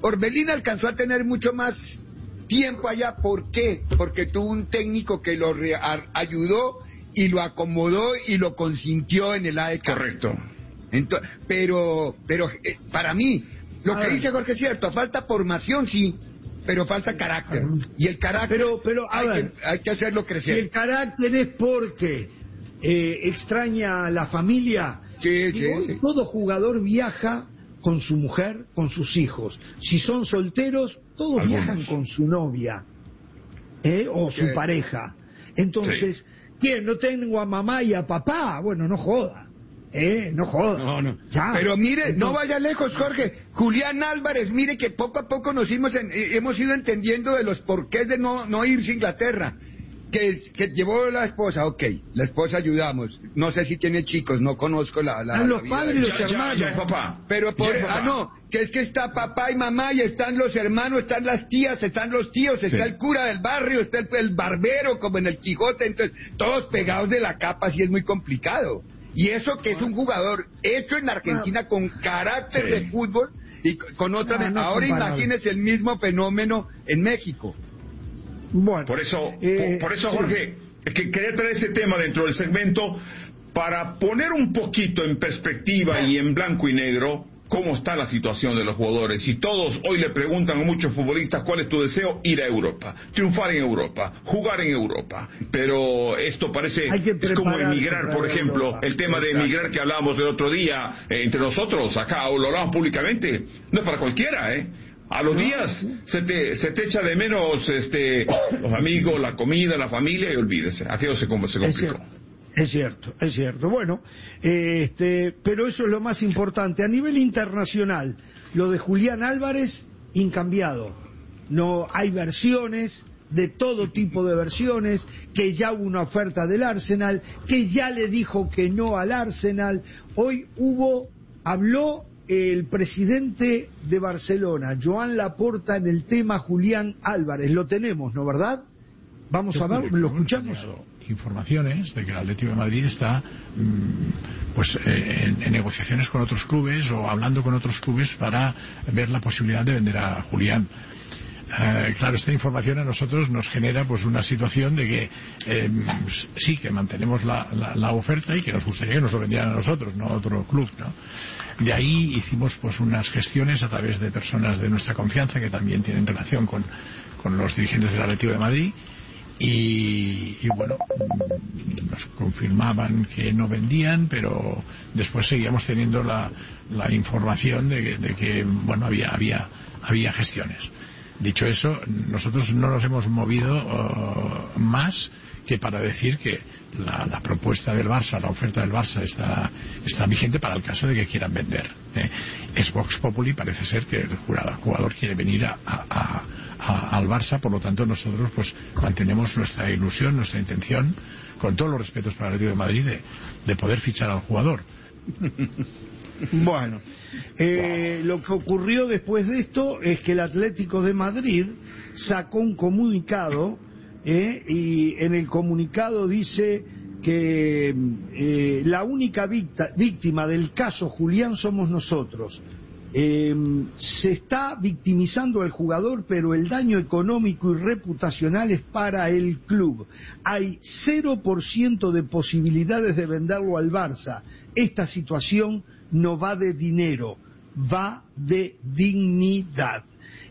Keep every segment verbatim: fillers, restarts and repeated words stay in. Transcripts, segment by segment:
Orbelín alcanzó a tener mucho más tiempo allá. ¿Por qué? Porque tuvo un técnico que lo re- a- ayudó y lo acomodó y lo consintió en el A D K. Correcto. Entonces, pero, pero eh, para mí, lo A que ver. dice Jorge es cierto, falta formación, sí, pero falta carácter. Y el carácter Pero, pero, a hay, ver, que, hay que hacerlo si crecer. el carácter es porque eh, extraña a la familia, Sí, digo, sí, sí. todo jugador viaja con su mujer, con sus hijos. Si son solteros, todos Algunos. viajan con su novia, ¿eh? O Sí. su pareja. Entonces, ¿quién? ¿No tengo a mamá y a papá? Bueno, no joda. ¿Eh? No joda. No, no. Ya. Pero mire, no Entonces- vaya lejos, Jorge. Julián Álvarez, mire que poco a poco nos hemos, en- eh, hemos ido entendiendo de los porqués de no, no irse a Inglaterra. Que, que llevó la esposa, ok, la esposa ayudamos. No sé si tiene chicos, no conozco la... la Están los la vida padres de- y los Ya, ya, hermanos. ya es papá. Pero por, Ya es ah, papá. no, que es que está papá y mamá y están los hermanos, están las tías, están los tíos, está Sí. el cura del barrio, está el, el barbero como en el Quijote, entonces todos pegados de la capa, así es muy complicado. Y eso que es un jugador hecho en Argentina con carácter Sí. de fútbol y c- con otra... No, no es ahora comparable. imagínese el mismo fenómeno en México. Bueno, Por eso, eh, por, por eso sí. Jorge, es que quería traer ese tema dentro del segmento para poner un poquito en perspectiva y en blanco y negro cómo está la situación de los jugadores. Y todos hoy le preguntan a muchos futbolistas cuál es tu deseo, ir a Europa, triunfar en Europa, jugar en Europa. Pero esto parece, Hay que es como prepararse emigrar, para por ejemplo, Europa. el tema de Exacto. emigrar que hablábamos el otro día eh, entre nosotros, acá, o lo hablamos públicamente, no es para cualquiera, ¿eh? A los días se te, se te echa de menos este, los amigos, la comida, la familia y olvídese, aquello se, com- se Es complicó. cierto, es cierto, es cierto. Bueno, eh, este, pero eso es lo más importante. A nivel internacional, lo de Julián Álvarez, incambiado. No hay versiones, de todo tipo de versiones, que ya hubo una oferta del Arsenal, que ya le dijo que no al Arsenal. Hoy hubo, habló el presidente de Barcelona, Joan Laporta, en el tema Julián Álvarez. Lo tenemos, ¿no, verdad? Vamos a ver, ¿lo escuchamos? Informaciones de que el Atlético de Madrid está mm, pues eh, en, en negociaciones con otros clubes o hablando con otros clubes para ver la posibilidad de vender a Julián. Eh, claro, esta información a nosotros nos genera pues una situación de que eh, sí que mantenemos la, la, la oferta y que nos gustaría que nos lo vendieran a nosotros, no a otro club, ¿no? De ahí hicimos pues unas gestiones a través de personas de nuestra confianza que también tienen relación con, con los dirigentes del Atlético de Madrid. Y, y bueno, nos confirmaban que no vendían, pero después seguíamos teniendo la, la información de que, de que bueno, había, había, había gestiones. Dicho eso, nosotros no nos hemos movido uh, más que para decir que la, la propuesta del Barça, la oferta del Barça está, está vigente para el caso de que quieran vender. ¿eh? Es Vox Populi, parece ser que el jugador, jugador quiere venir a, a, a, al Barça, por lo tanto nosotros pues mantenemos nuestra ilusión, nuestra intención, con todos los respetos para el Atlético de Madrid, de, de poder fichar al jugador. Bueno, eh, lo que ocurrió después de esto es que el Atlético de Madrid sacó un comunicado eh, y en el comunicado dice que eh, la única victa, víctima del caso Julián somos nosotros. Eh, se está victimizando al jugador, pero el daño económico y reputacional es para el club. Hay cero por ciento de posibilidades de venderlo al Barça. Esta situación no va de dinero, va de dignidad.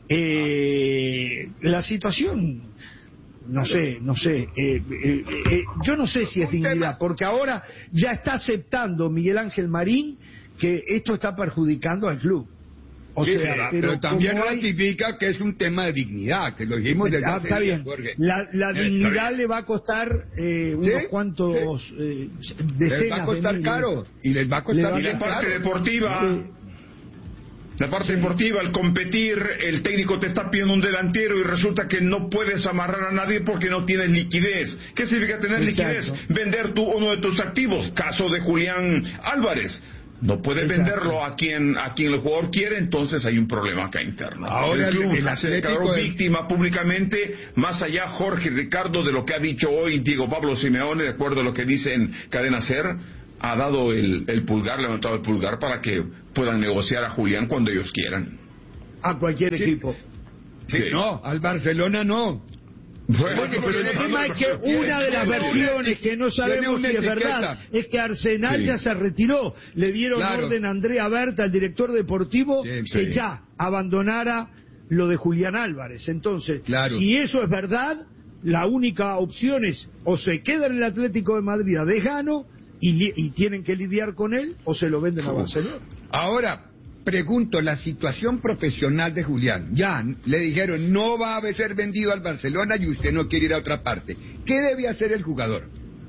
Eh, la situación, no sé, no sé, eh, eh, eh, yo no sé si es dignidad, porque ahora ya está aceptando Miguel Ángel Marín que esto está perjudicando al club. O Sí, sea, pero, pero, pero también como hay- ratifica que es un tema de dignidad, que lo dijimos desde Ah, hace está días, bien. Jorge. La, la Eh, está dignidad bien. le va a costar eh, unos Sí, cuantos eh, decenas Les va a costar de miles. caro y les va a Le costar va a Y la bien parte caro. deportiva, Eh, la parte deportiva, el competir, el técnico te está pidiendo un delantero y resulta que no puedes amarrar a nadie porque no tienes liquidez. ¿Qué significa tener Exacto. liquidez? Vender tú uno de tus activos. Caso de Julián Álvarez. No puedes Exacto. venderlo a quien a quien el jugador quiere, entonces hay un problema acá interno. Ahora el club el se Atlético declaró de- víctima públicamente, más allá Jorge Ricardo de lo que ha dicho hoy Diego Pablo Simeone, de acuerdo a lo que dice en Cadena Ser, ha dado el, el pulgar, levantado el pulgar para que puedan negociar a Julián cuando ellos quieran. a cualquier Sí. equipo. Sí, no, al Barcelona no. Bueno, Bueno, pero pero el no, tema no, es que pero- una de las tiene una versiones eti- que no sabemos tiene si una es verdad etiqueta. es que Arsenal Sí. ya se retiró. Le dieron Claro. orden a Andrea Berta, el director deportivo, Sí, que sí. ya abandonara lo de Julián Álvarez. Entonces, Claro. si eso es verdad, la única opción es o se queda en el Atlético de Madrid a desgano y, li- y tienen que lidiar con él, o se lo venden a Barcelona. Ahora, pregunto, la situación profesional de Julián. Ya, le dijeron, no va a ser vendido al Barcelona y usted no quiere ir a otra parte. ¿Qué debe hacer el jugador?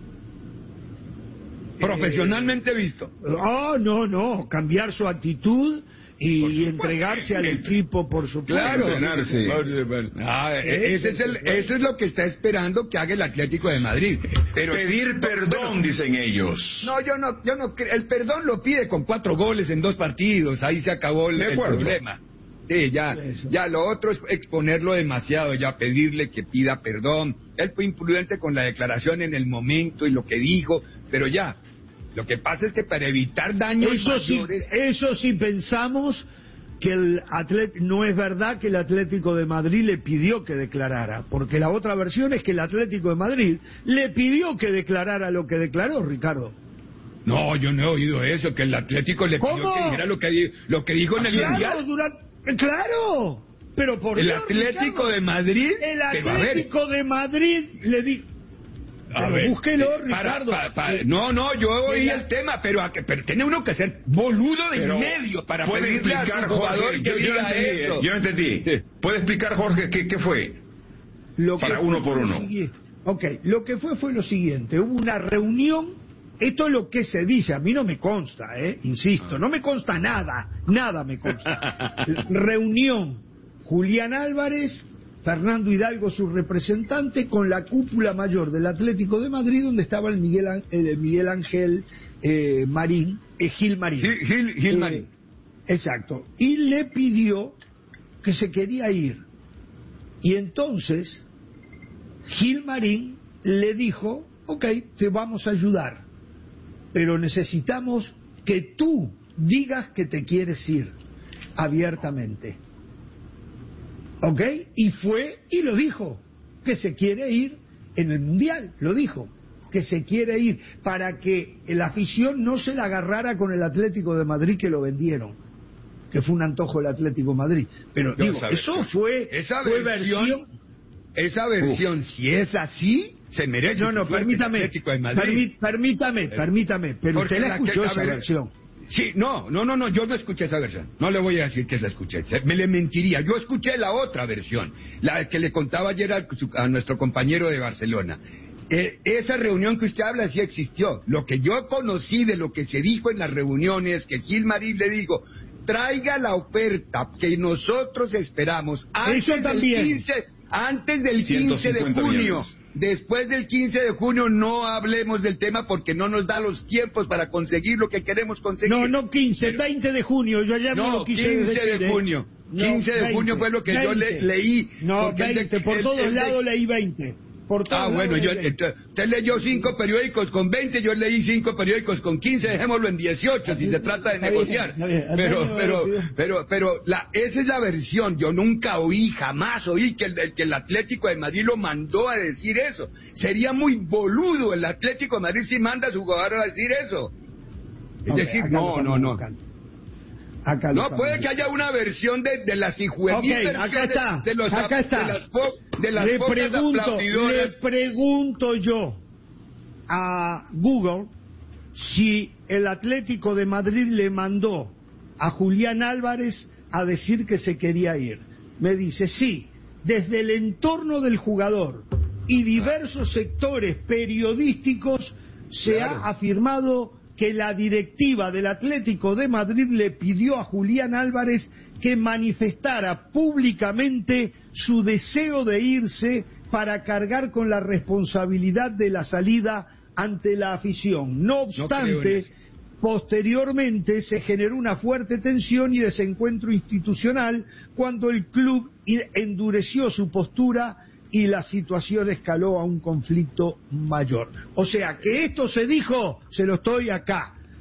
Profesionalmente visto. Oh, no, no, cambiar su actitud y entregarse al equipo, por supuesto. Claro. Entrenarse. Ah, e- ese es el, eso es lo que está esperando que haga el Atlético de Madrid. Pero Pedir perdón, dicen ellos. no, yo no, yo no, cre- el perdón lo pide con cuatro goles en dos partidos, ahí se acabó el, De el acuerdo. problema. Sí, ya, Eso. ya lo otro es exponerlo demasiado, ya pedirle que pida perdón. Él fue imprudente con la declaración en el momento y lo que dijo, pero ya. Lo que pasa es que para evitar daños Eso sí, mayores, eso sí pensamos que el atlet no es verdad que el Atlético de Madrid le pidió que declarara, porque la otra versión es que el Atlético de Madrid le pidió que declarara lo que declaró, Ricardo. no, yo no he oído eso, que el Atlético le pidió ¿Cómo? que dijera lo que, di- lo que dijo en el Claro, Mundial. durante, claro, pero por El Dios, Atlético Ricardo, de Madrid, el pero a ver, Atlético de Madrid le dijo. a Pero ver, búsquelo, eh, para- Ricardo. pa- pa- no, no, yo oí la- el tema, pero, a que, pero tiene uno que ser boludo de Pero en medio para puede pedirle a explicar, su jugador Jorge, que yo, yo diga entendí, eso. yo entendí. Sí. ¿Puede explicar, Jorge, qué, qué fue? Lo Para que uno fue por fue lo uno. siguiente. Ok, lo que fue fue lo siguiente, hubo una reunión, esto es lo que se dice, a mí no me consta, eh, insisto, no me consta nada, nada me consta. Reunión, Julián Álvarez, Fernando Hidalgo, su representante, con la cúpula mayor del Atlético de Madrid, donde estaba el Miguel, Án- el Miguel Ángel eh, Marín, eh, Gil Marín. Gil, Gil, Gil Eh, Marín. Exacto. Y le pidió que se quería ir. Y entonces Gil Marín le dijo, ok, te vamos a ayudar, pero necesitamos que tú digas que te quieres ir abiertamente. ¿Ok? Y fue y lo dijo, que se quiere ir en el Mundial, lo dijo, que se quiere ir, para que la afición no se la agarrara con el Atlético de Madrid que lo vendieron, que fue un antojo del Atlético de Madrid. Pero Yo digo, sabes, eso fue, esa fue versión, versión... esa versión, si es así, se merece. No, no, que suelte el permítame, Atlético de Madrid. permí- permítame, permítame, pero Porque usted la la escuchó que- a esa ver, versión. Sí, no, no, no, no, yo no escuché esa versión. No le voy a decir que la escuché. se- Me le mentiría. Yo escuché la otra versión, la que le contaba ayer a, su- a nuestro compañero de Barcelona. Eh, esa reunión que usted habla sí existió. Lo que yo conocí de lo que se dijo en las reuniones, que Gil Marín le dijo, traiga la oferta que nosotros esperamos antes Eso del también. quince, antes del ciento quince de cincuenta junio. millones. Después del quince de junio no hablemos del tema porque no nos da los tiempos para conseguir lo que queremos conseguir. No, no quince, Pero- veinte de junio, yo ayer no, No, lo quise quince decir, de ¿eh? junio. No, quince de veinte, junio fue lo que yo le- veinte. leí. No, porque el de- veinte, por el- todos el de- lados leí veinte. Por todos Ah, bueno, lados yo, leí veinte. entonces, usted leyó cinco periódicos con veinte, yo leí cinco periódicos con quince, dejémoslo en dieciocho si se trata de Está bien, negociar. está bien. Pero, Antonio, pero, rápido. pero, pero, la, esa es la versión. Yo nunca oí, jamás oí que el, que el Atlético de Madrid lo mandó a decir eso. Sería muy boludo el Atlético de Madrid si manda a su jugador a decir eso. Es Ok, decir, acá no, lo no, estamos no. buscando. Acá lo No, estamos puede que buscando. haya una versión de, de las hijuemil Ok, versiones acá está, de, los, acá está. de las, po- de las le pocas pregunto, le aplaudidoras. pregunto yo a Google si el Atlético de Madrid le mandó a Julián Álvarez a decir que se quería ir. Me dice, sí, desde el entorno del jugador y diversos sectores periodísticos se Claro. ha afirmado que la directiva del Atlético de Madrid le pidió a Julián Álvarez que manifestara públicamente su deseo de irse para cargar con la responsabilidad de la salida ante la afición. No No creo en obstante, eso. posteriormente se generó una fuerte tensión y desencuentro institucional cuando el club i- endureció su postura y la situación escaló a un conflicto mayor. O sea, que esto se dijo, se lo estoy acá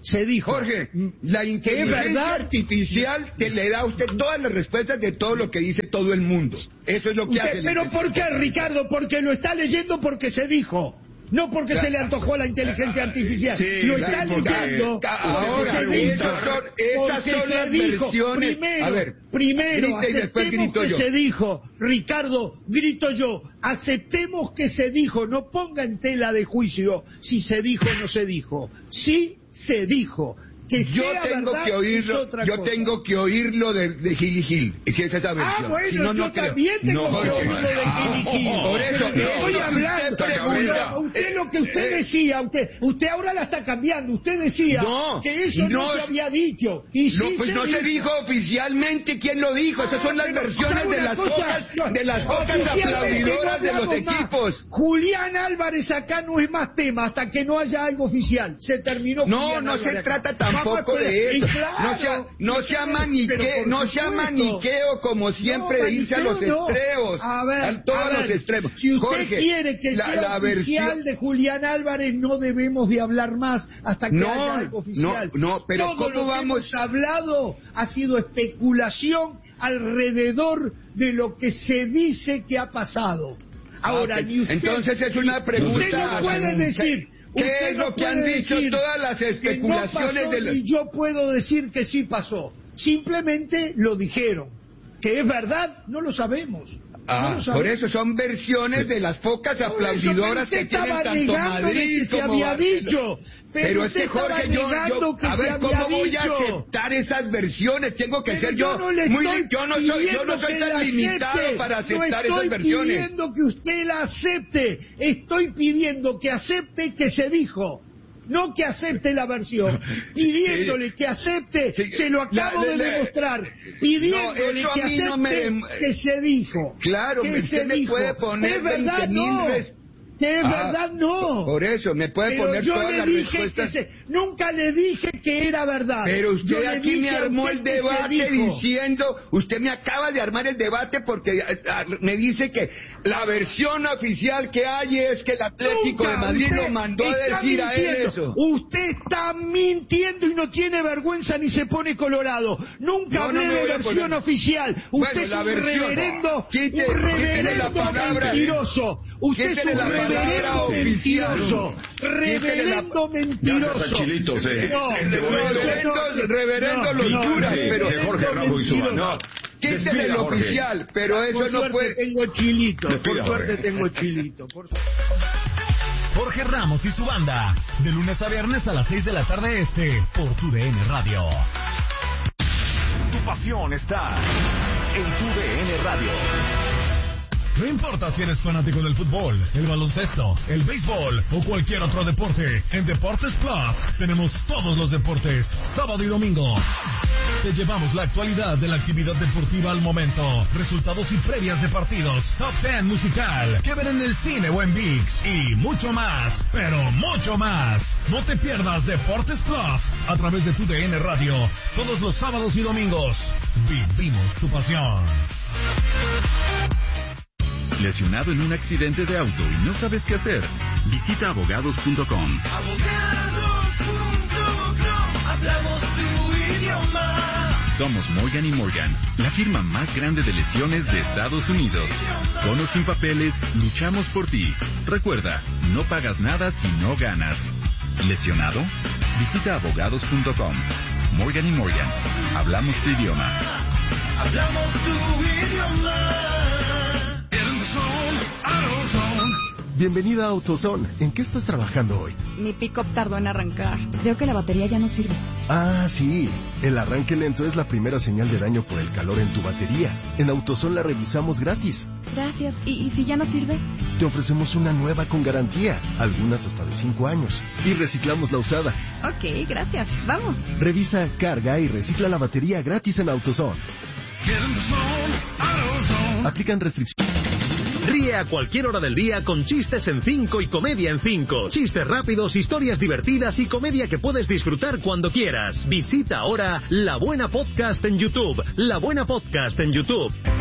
Se dijo. Jorge, la inteligencia artificial te le da a usted todas las respuestas de todo lo que dice todo el mundo. Eso es lo que usted, hace. Pero ¿por qué, Ricardo? Porque lo está leyendo porque se dijo. No porque se le antojó a la inteligencia artificial. Sí, lo sí, está porque, leyendo. Ahora, esas son, esas son las versiones. Primero, a ver, primero grite y después aceptemos grito que yo. se dijo. Ricardo, grito yo. Aceptemos que se dijo. No ponga en tela de juicio si se dijo o no se dijo. Sí se dijo. Que yo sea tengo verdad que oírlo, es otra yo cosa. tengo que oírlo de, de Gil y Gil, si es esa versión. Ah, bueno, si no, yo no creo. también tengo no, que oírlo de Gil y Gil. Por eso, Pero eso estoy que hablando. usted pregunta, Usted lo que usted eh, decía, usted usted ahora la está cambiando. Usted decía no, que eso no, no se había dicho. Y sí no, pues se no dijo. se dijo oficialmente quién lo dijo. Esas son las Pero, versiones ¿sabe de una las cosa? pocas, No, de las pocas oficialmente aplaudidoras no de los hablamos más. equipos. Julián Álvarez acá no es más tema hasta que no haya algo oficial. Se terminó. No, Julián no Álvarez se acá. trata Vamos tampoco a de y eso. claro, no sea, no sea pero maniqueo, por no sea supuesto. maniqueo como siempre No, de irse a los maniqueo no. extremos. A ver, a todos a ver, los extremos. Si usted Jorge, quiere que la, sea la oficial versión... de Julián Álvarez, no debemos de hablar más hasta que No, haya algo oficial. no, no, pero Todo ¿cómo lo que vamos? hemos hablado ha sido especulación alrededor de lo que se dice que ha pasado. Ahora, Ah, ok. ni usted, Entonces es una pregunta. Usted no puede decir. ¿Qué usted es no lo que han puede dicho decir todas las que no especulaciones pasó, de los... Y yo puedo decir que sí pasó. Simplemente lo dijeron. Que es verdad, no lo sabemos. Ah, no lo sabemos. por eso son versiones de las pocas Por aplaudidoras eso, pero que usted tienen estaba tanto negando de Madrid que se como había Barcelona. dicho. Pero, Pero es usted que Jorge, estaba yo, negando yo que a se ver había cómo voy a dicho. aceptar esas versiones. Tengo que Pero ser yo yo, no le muy, estoy yo no soy, yo no pidiendo soy que tan la limitado acepte. para aceptar no esas estoy versiones. pidiendo que usted la acepte. Estoy pidiendo que acepte que se dijo. No que acepte la versión, pidiéndole que acepte, Sí, se lo acabo la- la- de la- demostrar, No, pidiéndole eso a que mí acepte no me- que se dijo. Claro, que usted se me dijo. puede poner es verdad, veinte mil no. res- Que es Ah, verdad, no. Por eso, me puede Pero poner yo todas le las dije respuestas. que se, nunca le dije que era verdad. Pero usted Yo le aquí me dije a armó usted el que se debate dijo. diciendo, usted me acaba de armar el debate porque ah, me dice que la versión oficial que hay es que el Atlético Nunca, de Madrid usted lo mandó a está decir a él mintiendo. eso. Usted está mintiendo y no tiene vergüenza ni se pone colorado. Nunca No, hablé no me de voy a versión poner- oficial. Usted Bueno, es la un versión. reverendo, Quite- un quítele la reverendo palabra. mentiroso. Usted es Quítele un la palabra reverendo oficial. mentiroso. Reverendo mentiroso. Gracias a Chilitos, eh. No, Este no, momento- Reverendos, reverendos no, locuras, de- pero... de Jorge Ramos y su banda. No, quítele Despida, el Jorge. oficial, pero eso Por no suerte puede... tengo chilito. Despida, Por suerte Jorge. tengo chilito. Por suerte. Jorge Ramos y su banda, de lunes a viernes a las seis de la tarde este, por tu D N Radio. Tu pasión está en tu D N Radio. No importa si eres fanático del fútbol, el baloncesto, el béisbol o cualquier otro deporte, en Deportes Plus tenemos todos los deportes, sábado y domingo. Te llevamos la actualidad de la actividad deportiva al momento, resultados y previas de partidos, top ten musical, que ver en el cine o en ViX y mucho más, pero mucho más. No te pierdas Deportes Plus a través de tu D N Radio, todos los sábados y domingos. Vivimos tu pasión. ¿Lesionado en un accidente de auto y no sabes qué hacer? Visita abogados punto com. Somos Morgan y Morgan, la firma más grande de lesiones de Estados Unidos. Con o sin papeles, luchamos por ti. Recuerda, no pagas nada si no ganas. ¿Lesionado? Visita abogados punto com. Morgan y Morgan, hablamos tu idioma. Hablamos tu idioma. Bienvenida a AutoZone. ¿En qué estás trabajando hoy? Mi pick-up tardó en arrancar. Creo que la batería ya no sirve. Ah, sí. El arranque lento es la primera señal de daño por el calor en tu batería. En AutoZone la revisamos gratis. Gracias. ¿Y, y si ya no sirve? Te ofrecemos una nueva con garantía, algunas hasta de cinco años. Y reciclamos la usada. Ok, gracias. Vamos. Revisa, carga y recicla la batería gratis en AutoZone. Aplican restricciones. Ríe a cualquier hora del día con chistes en cinco y comedia en cinco. Chistes rápidos, historias divertidas y comedia que puedes disfrutar cuando quieras. Visita ahora La Buena Podcast en YouTube. La Buena Podcast en YouTube.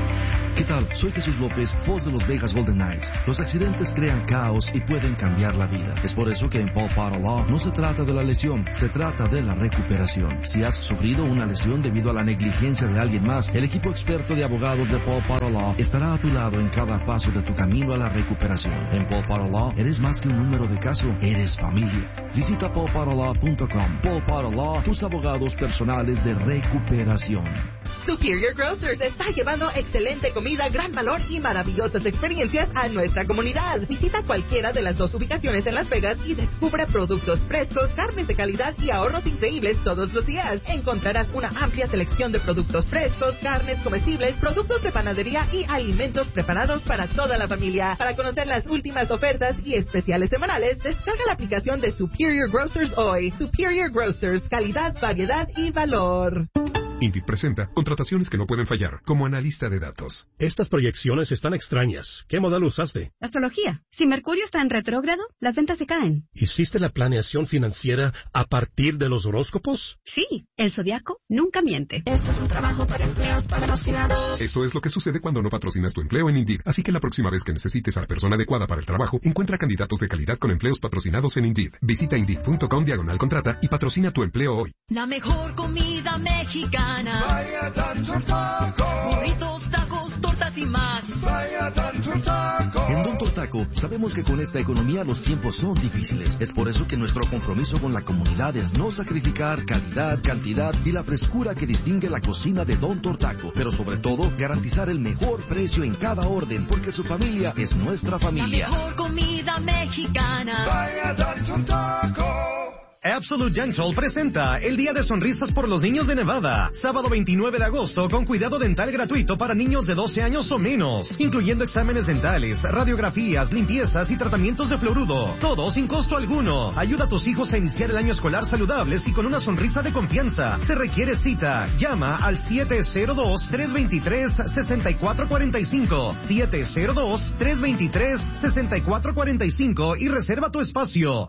¿Qué tal? Soy Jesús López, voz de los Vegas Golden Knights. Los accidentes crean caos y pueden cambiar la vida. Es por eso que en Paul Potter Law no se trata de la lesión, se trata de la recuperación. Si has sufrido una lesión debido a la negligencia de alguien más, el equipo experto de abogados de Paul Potter Law estará a tu lado en cada paso de tu camino a la recuperación. En Paul Potter Law eres más que un número de caso, eres familia. Visita paul potter law punto com. Paul Potter Law, tus abogados personales de recuperación. Superior Grocers está llevando excelente comida, gran valor y maravillosas experiencias a nuestra comunidad. Visita cualquiera de las dos ubicaciones en Las Vegas y descubre productos frescos, carnes de calidad y ahorros increíbles todos los días. Encontrarás una amplia selección de productos frescos, carnes comestibles, productos de panadería y alimentos preparados para toda la familia. Para conocer las últimas ofertas y especiales semanales, descarga la aplicación de Superior Grocers hoy. Superior Grocers, calidad, variedad y valor. Indeed presenta contrataciones que no pueden fallar, como analista de datos. Estas proyecciones están extrañas. ¿Qué modelo usaste? Astrología. Si Mercurio está en retrógrado, las ventas se caen. ¿Hiciste la planeación financiera a partir de los horóscopos? Sí, el zodiaco nunca miente. Esto es un trabajo para empleados patrocinados. Esto es lo que sucede cuando no patrocinas tu empleo en Indeed. Así que la próxima vez que necesites a la persona adecuada para el trabajo, encuentra candidatos de calidad con empleos patrocinados en Indeed. Visita indeed punto com diagonal contrata y patrocina tu empleo hoy. La mejor comida mexicana. Vaya Don Taco. Burritos, tacos, tortas y más. Vaya Don Taco. En Don Taco sabemos que con esta economía los tiempos son difíciles. Es por eso que nuestro compromiso con la comunidad es no sacrificar calidad, cantidad y la frescura que distingue la cocina de Don Taco. Pero sobre todo, garantizar el mejor precio en cada orden, porque su familia es nuestra familia. La mejor comida mexicana. Vaya Don Taco. Absolute Dental presenta el Día de Sonrisas por los Niños de Nevada. Sábado veintinueve de agosto con cuidado dental gratuito para niños de doce años o menos, incluyendo exámenes dentales, radiografías, limpiezas y tratamientos de fluoruro. Todo sin costo alguno. Ayuda a tus hijos a iniciar el año escolar saludables y con una sonrisa de confianza. Se requiere cita. Llama al siete cero dos, tres dos tres, seis cuatro cuatro cinco. siete cero dos, tres dos tres, seis cuatro cuatro cinco y reserva tu espacio.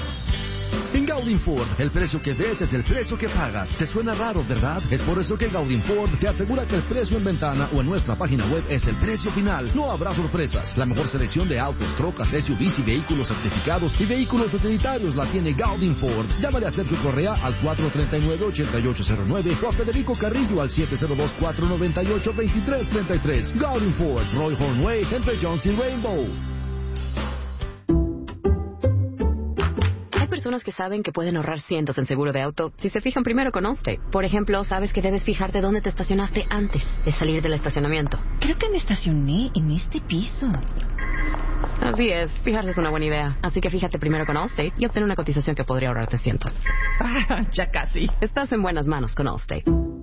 En Gaudin Ford, el precio que ves es el precio que pagas. ¿Te suena raro, verdad? Es por eso que Gaudin Ford te asegura que el precio en ventana o en nuestra página web es el precio final. No habrá sorpresas. La mejor selección de autos, trocas, S U Vs y vehículos certificados y vehículos utilitarios la tiene Gaudin Ford. Llámale a Sergio Correa al cuatro tres nueve, ocho ocho cero nueve o a Federico Carrillo al siete cero dos, cuatro nueve ocho, dos tres tres tres. Gaudin Ford, Roy Hornway, entre Jones y Rainbow. Personas que saben que pueden ahorrar cientos en seguro de auto si se fijan primero con Allstate. Por ejemplo, sabes que debes fijarte dónde te estacionaste antes de salir del estacionamiento. Creo que me estacioné en este piso. Así es, fijarse es una buena idea. Así que fíjate primero con Allstate y obtén una cotización que podría ahorrarte cientos. Ya casi. Estás en buenas manos con Allstate.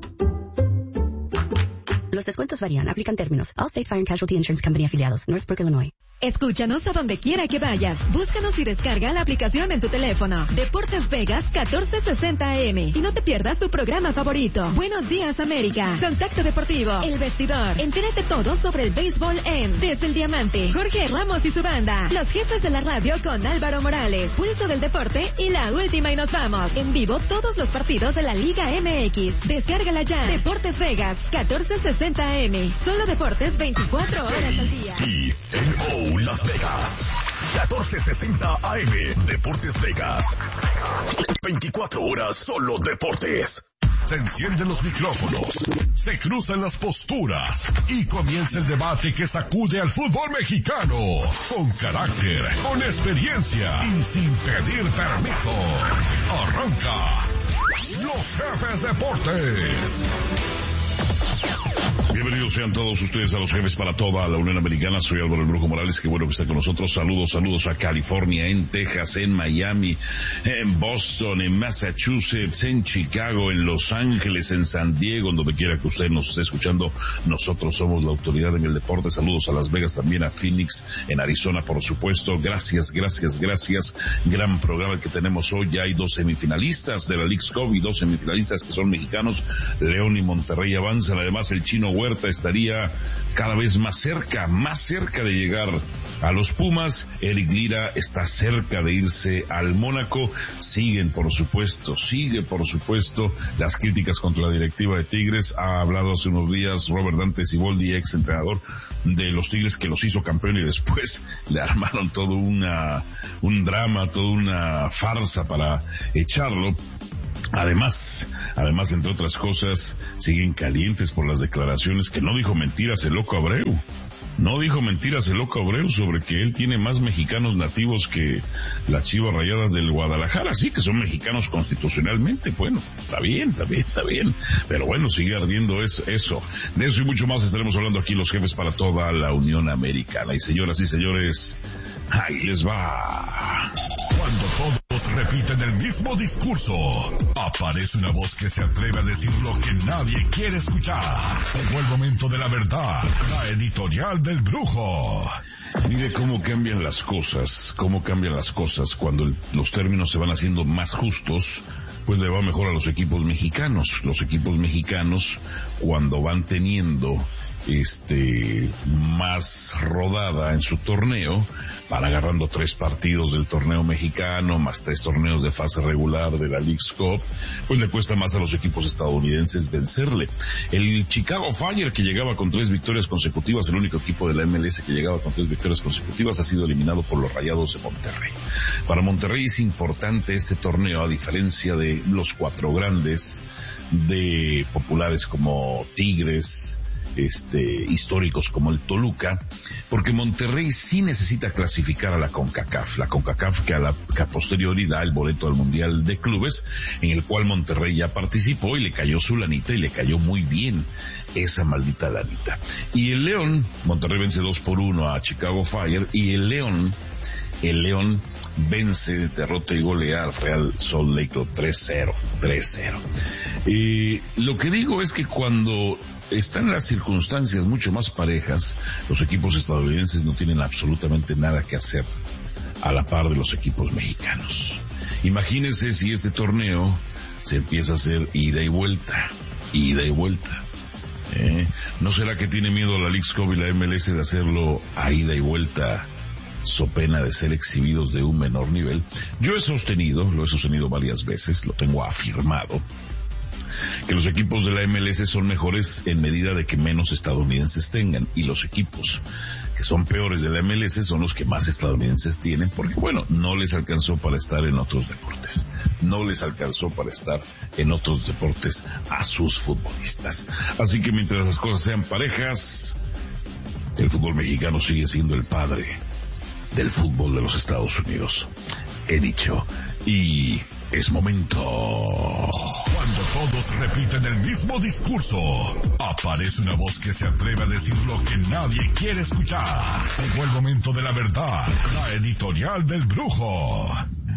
Los descuentos varían, aplican términos. Allstate Fire and Casualty Insurance Company afiliados, Northbrook, Illinois. Escúchanos a donde quiera que vayas. Búscanos y descarga la aplicación en tu teléfono. Deportes Vegas catorce sesenta A M. Y no te pierdas tu programa favorito. Buenos días, América. Contacto Deportivo. El Vestidor. Entérate todo sobre el béisbol en Desde el Diamante. Jorge Ramos y su banda. Los jefes de la radio con Álvaro Morales. Pulso del deporte y la última y nos vamos. En vivo todos los partidos de la Liga M X. Descárgala ya. Deportes Vegas catorce sesenta A M. Solo deportes veinticuatro horas al día. Y en Las Vegas, catorce sesenta A M, Deportes Vegas. veinticuatro horas solo deportes. Se encienden los micrófonos, se cruzan las posturas y comienza el debate que sacude al fútbol mexicano. Con carácter, con experiencia y sin pedir permiso. Arranca Los Jefes Deportes. Bienvenidos sean todos ustedes a Los Jefes para toda la Unión Americana. Soy Álvaro El Brujo Morales, qué bueno que está con nosotros. Saludos, saludos a California, en Texas, en Miami, en Boston, en Massachusetts, en Chicago, en Los Ángeles, en San Diego, en donde quiera que usted nos esté escuchando. Nosotros somos la autoridad en el deporte. Saludos a Las Vegas, también a Phoenix, en Arizona, por supuesto. Gracias, gracias, gracias. Gran programa que tenemos hoy. Ya hay dos semifinalistas de la Leagues Cup y dos semifinalistas que son mexicanos. León y Monterrey avanzan. Además, el Chino Huerta Huerta estaría cada vez más cerca, más cerca de llegar a los Pumas. Eric Lira está cerca de irse al Mónaco. Siguen, por supuesto, sigue, por supuesto, las críticas contra la directiva de Tigres. Ha hablado hace unos días Robert Dante Siboldi, ex entrenador de los Tigres, que los hizo campeón y después le armaron todo una, un drama, toda una farsa para echarlo. Además, además, entre otras cosas, siguen calientes por las declaraciones que no dijo mentiras el Loco Abreu. No dijo mentiras el Loco Abreu sobre que él tiene más mexicanos nativos que las Chivas Rayadas del Guadalajara. Sí, que son mexicanos constitucionalmente. Bueno, está bien, está bien, está bien. Pero bueno, sigue ardiendo es, eso. De eso y mucho más estaremos hablando aquí los jefes para toda la Unión Americana. Y señoras y señores, ahí les va. Cuando todos repiten el mismo discurso, aparece una voz que se atreve a decir lo que nadie quiere escuchar. Llegó el momento de la verdad, la editorial del Brujo. Mire cómo cambian las cosas, cómo cambian las cosas cuando el, los términos se van haciendo más justos. Pues le va mejor a los equipos mexicanos. Los equipos mexicanos, cuando van teniendo este más rodada en su torneo, van agarrando tres partidos del torneo mexicano, más tres torneos de fase regular de la Leagues Cup, pues le cuesta más a los equipos estadounidenses vencerle. El Chicago Fire, que llegaba con tres victorias consecutivas, el único equipo de la M L S que llegaba con tres victorias consecutivas, ha sido eliminado por los Rayados de Monterrey. Para Monterrey es importante este torneo, a diferencia de los cuatro grandes de populares como Tigres, Este, históricos como el Toluca, porque Monterrey sí necesita clasificar a la CONCACAF, la CONCACAF que a la que a posteriori da el boleto al Mundial de Clubes, en el cual Monterrey ya participó y le cayó su lanita y le cayó muy bien esa maldita lanita. Y el León, Monterrey vence dos por uno a Chicago Fire, y el León el León vence, derrota y golea al Real Salt Lake tres cero, tres cero. Y lo que digo es que cuando están las circunstancias mucho más parejas, los equipos estadounidenses no tienen absolutamente nada que hacer a la par de los equipos mexicanos. Imagínense si este torneo se empieza a hacer ida y vuelta, ida y vuelta. ¿Eh? ¿No será que tiene miedo la Leagues Cup y la M L S de hacerlo a ida y vuelta, so pena de ser exhibidos de un menor nivel? Yo he sostenido, lo he sostenido varias veces, lo tengo afirmado, que los equipos de la M L S son mejores en medida de que menos estadounidenses tengan, y los equipos que son peores de la M L S son los que más estadounidenses tienen, porque bueno, no les alcanzó para estar en otros deportes, no les alcanzó para estar en otros deportes a sus futbolistas. Así que mientras las cosas sean parejas, el fútbol mexicano sigue siendo el padre del fútbol de los Estados Unidos. He dicho, y es momento. Cuando todos repiten el mismo discurso, aparece una voz que se atreve a decir lo que nadie quiere escuchar. Llegó el momento de la verdad, la editorial del Brujo.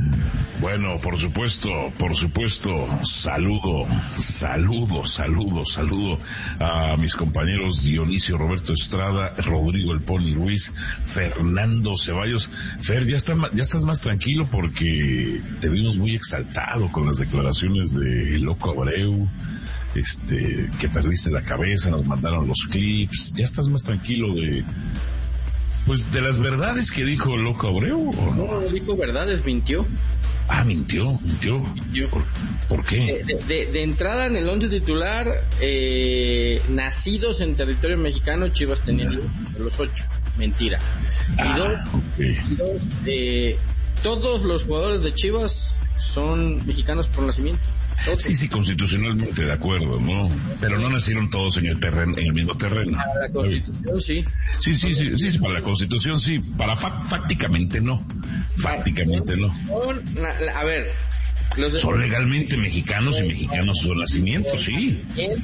Bueno, por supuesto, por supuesto, saludo, saludo, saludo, saludo a mis compañeros Dionisio Roberto Estrada, Rodrigo El Pony Ruiz, Fernando Ceballos. Fer, ya, está, ya estás más tranquilo porque te vimos muy exaltado con las declaraciones de Loco Abreu, este, que perdiste la cabeza, nos mandaron los clips. ¿Ya estás más tranquilo de... pues de las verdades que dijo Loco Abreu, o no? No, no dijo verdades, mintió. Ah, mintió, mintió. mintió. ¿Por, ¿Por qué? De, de, de entrada en el once titular, eh, nacidos en territorio mexicano, Chivas tenían no. los ocho. Mentira. Ah, y dos, okay. y dos eh, todos los jugadores de Chivas son mexicanos por nacimiento. Todos. Sí, sí, constitucionalmente de acuerdo, ¿no? Pero no nacieron todos en el terreno, en el mismo terreno. Para la Constitución, sí. Sí, sí, sí, sí, sí, para la Constitución, sí. Para fa- fácticamente no. Fácticamente no. A ver, los de... son legalmente mexicanos y mexicanos su nacimiento, sí.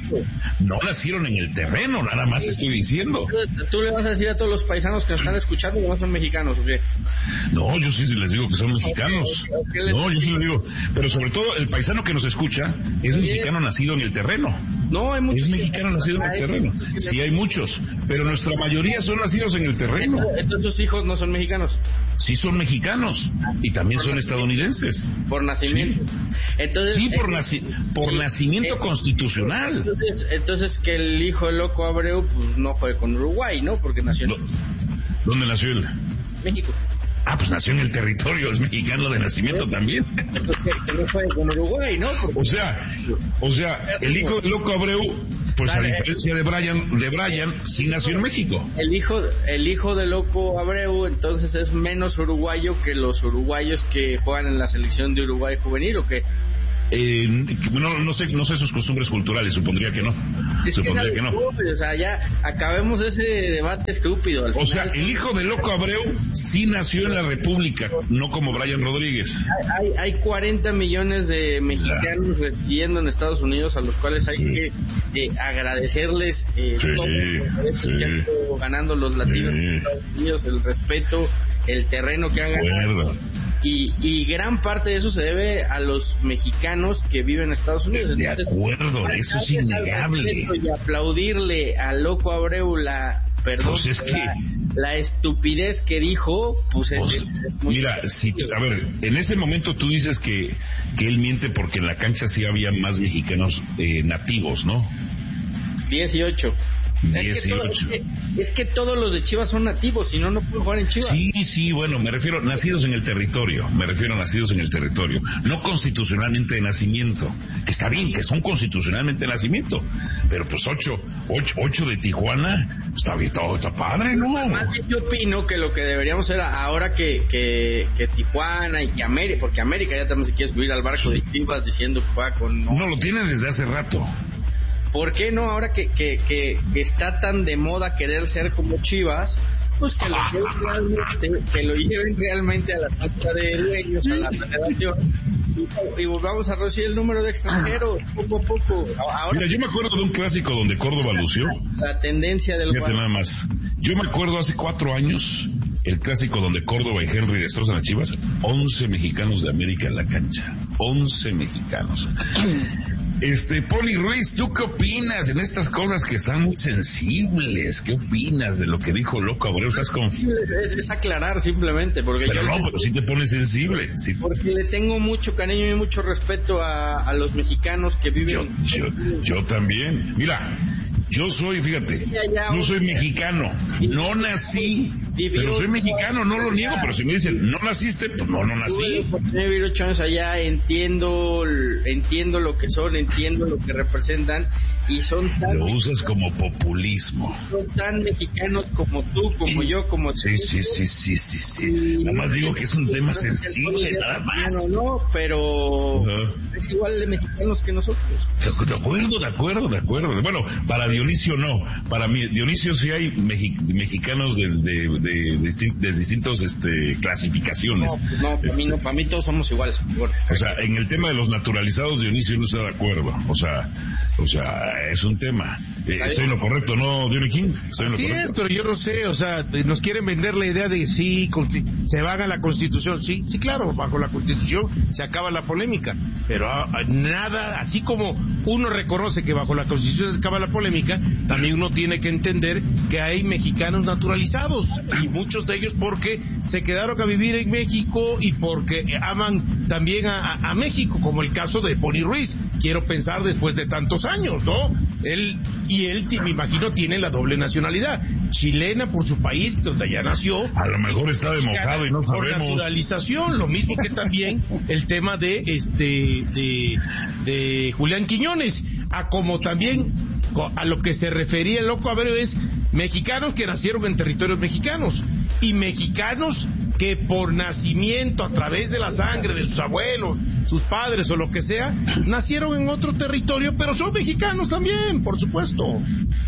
No nacieron en el terreno, nada más estoy diciendo. ¿Tú le vas a decir a todos los paisanos que nos están escuchando que no son mexicanos o qué? No, yo sí les digo que son mexicanos. No, yo sí les digo. Pero sobre todo el paisano que nos escucha es mexicano nacido en el terreno. No, hay muchos. Es mexicano nacido en el terreno. Sí, hay muchos, pero nuestra mayoría son nacidos en el terreno. Entonces sus hijos no son mexicanos. Sí son mexicanos y también son estadounidenses. Por nacimiento. Entonces, sí, por, eh, naci por eh, nacimiento eh, constitucional. Entonces, entonces que el hijo del loco Abreu pues no fue con Uruguay, ¿no? Porque nació en ¿Dónde nació él? México. Ah, pues nació en el territorio, es mexicano de nacimiento también. Que no fue con Uruguay, ¿no? Porque... O sea, o sea, el hijo del loco Abreu, pues a diferencia de Brian, de Brian, sí nació en México. El hijo, el hijo del loco Abreu, entonces es menos uruguayo que los uruguayos que juegan en la selección de Uruguay juvenil, ¿o qué? Eh, no, no sé, no sé sus costumbres culturales, supondría que no. Es supondría que, que no. Estúpido, o sea, ya acabemos ese debate estúpido. Al o final, sea, el hijo del loco Abreu sí nació en la República, no como Brian Rodríguez. Hay, hay cuarenta millones de mexicanos residiendo en Estados Unidos a los cuales hay sí. que eh, agradecerles eh, sí, todo los sí. que han ido ganando los latinos sí. en Estados Unidos, el respeto, el terreno que han ganado. Y, y gran parte de eso se debe a los mexicanos que viven en Estados Unidos. De Entonces, acuerdo, eso es innegable. Y aplaudirle al loco Abreu la, perdón, pues es la, que, la estupidez que dijo, pues, pues es, es muy mira, si, a ver, en ese momento tú dices que, que él miente porque en la cancha sí había más mexicanos eh, nativos, ¿no? dieciocho. dieciocho. Es que, todo, es, que, es que todos los de Chivas son nativos, si no, no pueden jugar en Chivas. Sí, sí, bueno, me refiero nacidos en el territorio, me refiero a nacidos en el territorio, no constitucionalmente de nacimiento, que está bien, que son constitucionalmente de nacimiento, pero pues ocho, ocho, ocho de Tijuana, está bien, todo está padre, ¿no? Más bien yo opino que lo que deberíamos hacer ahora que, que, que Tijuana y que América, porque América ya también se quiere subir al barco de Chivas diciendo que juega con... No, no lo tiene desde hace rato. ¿Por qué no ahora que, que, que, que está tan de moda querer ser como Chivas? Pues que lo lleven realmente, que lo lleven realmente a la junta de dueños, a la federación, y, y volvamos a reducir el número de extranjeros poco a poco. Ahora, mira, yo me acuerdo de un clásico donde Córdoba lució. La tendencia del Fíjate nada más. Yo me acuerdo hace cuatro años el clásico donde Córdoba y Henry destrozan a Chivas. Once mexicanos de América en la cancha. Once mexicanos. Este, Poli Ruiz, ¿tú qué opinas en estas cosas que están muy sensibles? ¿Qué opinas de lo que dijo Loco Abreu? ¿Estás con... es, es aclarar simplemente, porque pero yo... no, pero sí te pones sensible. Sí. Porque le tengo mucho cariño y mucho respeto a, a los mexicanos que viven... Yo, yo, yo también. Mira, yo soy, fíjate, no soy mexicano, no nací... Pero soy mexicano, no lo niego, pero si me dicen, ¿no naciste? Pues no, no nací. Tuve vivir ocho años allá, entiendo, entiendo lo que son, entiendo lo que representan, y son tan... Lo usas como populismo. Son tan mexicanos como tú, como sí. yo, como tú. Sí, sí, sí, sí, sí, sí. Nada más digo que es un tema sensible, nada más. No, no, pero uh-huh. es igual de mexicanos que nosotros. De acuerdo, de acuerdo, de acuerdo. Bueno, para Dionisio no. Para mí, Dionisio sí hay mexi- mexicanos de... de De, de, de distintos este, clasificaciones. No, no, para este, mí no, para mí todos somos iguales. Bueno, o sea, en el tema de los naturalizados, Dionisio no está de acuerdo. O sea, o sea, es un tema. Eh, estoy en lo correcto, ¿no, Dionisio King? Estoy en lo Así correcto. es, pero yo no sé, o sea, nos quieren vender la idea de sí, se va a la Constitución. Sí, sí, claro, bajo la Constitución se acaba la polémica, pero ah, nada, así como uno reconoce que bajo la Constitución se acaba la polémica, también uno tiene que entender que hay mexicanos naturalizados, y muchos de ellos porque se quedaron a vivir en México y porque aman también a, a, a México, como el caso de Poli Ruiz, quiero pensar después de tantos años, ¿no? Él, y él, me imagino, tiene la doble nacionalidad, chilena por su país, donde allá nació. A lo mejor está de mojado y no sabemos. Por naturalización, lo mismo que también el tema de, este, de, de Julián Quiñones, a como también a lo que se refería el Loco Abreu es mexicanos que nacieron en territorios mexicanos y mexicanos que por nacimiento, a través de la sangre de sus abuelos, sus padres o lo que sea, nacieron en otro territorio, pero son mexicanos también, por supuesto.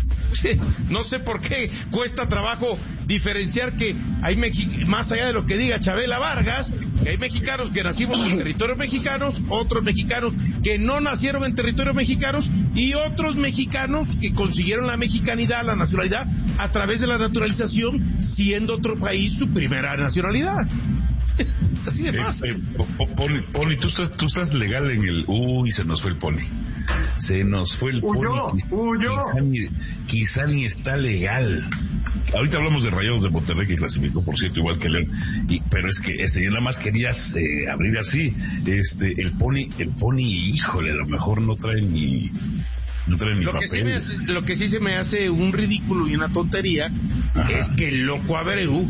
No sé por qué cuesta trabajo diferenciar que hay mexi- más allá de lo que diga Chabela Vargas, que hay mexicanos que nacimos en territorios mexicanos, otros mexicanos que no nacieron en territorios mexicanos y otros mexicanos que consiguieron la mexicanidad, la nacionalidad a través de la naturalización, siendo otro país su primera nacionalidad. Así de fácil. Eh, eh, Poli, Poli, tú estás, tú estás legal en el... Uy, se nos fue el Poli. Se nos fue el Poli. Huyó, huyó. Quizá, ni, quizá ni está legal. ahorita hablamos de Rayados de Monterrey, que clasificó, por cierto, igual que León, y, pero es que este, yo nada más querías eh, abrir así, este, el Pony, el Pony, híjole, a lo mejor no trae ni... No trae ni lo, que sí me hace, lo que sí se me hace un ridículo y una tontería. Ajá. Es que el loco Abreu